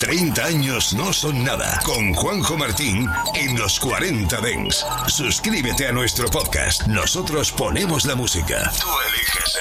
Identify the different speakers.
Speaker 1: 30 años no son nada. Con Juanjo Martín en los 40 Dents. Suscríbete a nuestro podcast. Nosotros ponemos la música. Tú eliges